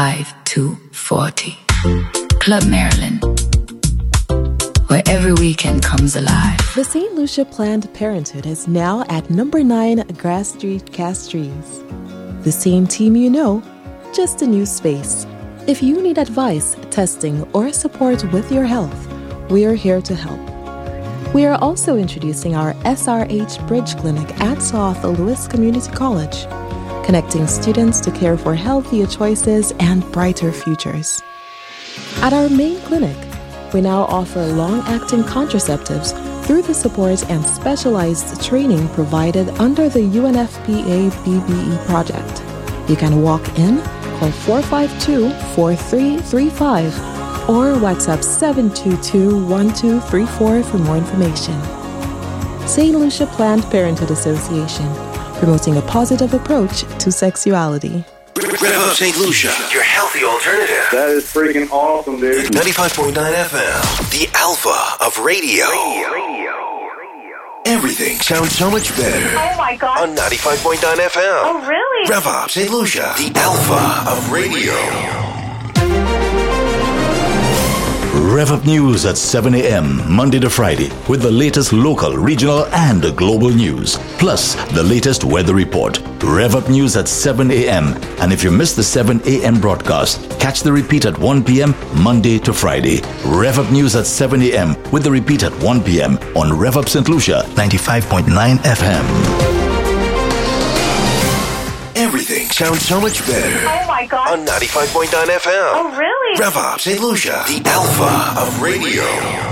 5-2-40. Club Maryland, where every weekend comes alive. The St. Lucia Planned Parenthood is now at number 9 Grass Street, Castries. The same team you know, just a new space. If you need advice, testing, or support with your health, we are here to help. We are also introducing our SRH Bridge Clinic at South Louis Community College, connecting students to care for healthier choices and brighter futures. At our main clinic, we now offer long-acting contraceptives through the support and specialized training provided under the UNFPA BBE project. You can walk in, call 452-4335, or WhatsApp 722-1234 for more information. St. Lucia Planned Parenthood Association, promoting a positive approach to sexuality. Rev Up St. Lucia, your healthy alternative. That is freaking awesome, dude. 95.9 FM, the alpha of radio. Everything sounds so much better. Oh my God. On 95.9 FM. Oh really? Rev Up St. Lucia, the alpha of radio. Rev Up News at 7 a.m. Monday to Friday with the latest local, regional, and global news. Plus, the latest weather report. Rev Up News at 7 a.m. And if you miss the 7 a.m. broadcast, catch the repeat at 1 p.m. Monday to Friday. Rev Up News at 7 a.m. with the repeat at 1 p.m. on Rev Up St. Lucia 95.9 FM. Everything sounds so much better. Oh my God. On 95.9 FM. Oh really? Rev Up St. Lucia, the alpha of radio.